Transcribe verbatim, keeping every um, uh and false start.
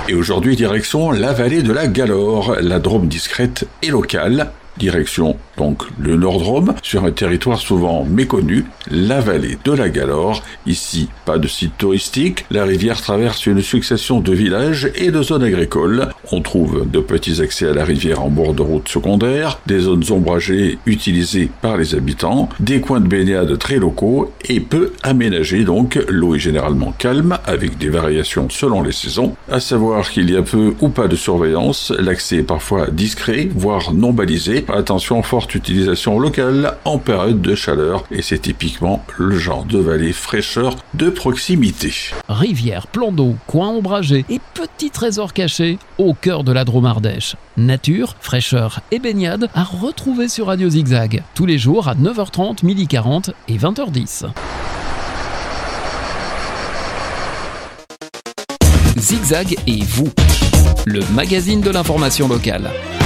Et aujourd'hui, direction la vallée de la Galore, la Drôme discrète et locale. Direction donc le Nord-Drôme, sur un territoire souvent méconnu, la vallée de la Galore. Ici, pas de site touristique, la rivière traverse une succession de villages et de zones agricoles. On trouve de petits accès à la rivière en bord de route secondaire, des zones ombragées utilisées par les habitants, des coins de baignade très locaux et peu aménagés, donc l'eau est généralement calme, avec des variations selon les saisons. À savoir qu'il y a peu ou pas de surveillance, l'accès est parfois discret, voire non balisé. Attention, forte utilisation locale en période de chaleur, et c'est typiquement le genre de vallée fraîcheur de proximité. Rivière, plan d'eau, coins ombragés et petits trésors cachés au cœur de la Drôme Ardèche. Nature, fraîcheur et baignade à retrouver sur Radio Zigzag, tous les jours à neuf heures trente, midi quarante et vingt heures dix. Zigzag et vous, le magazine de l'information locale.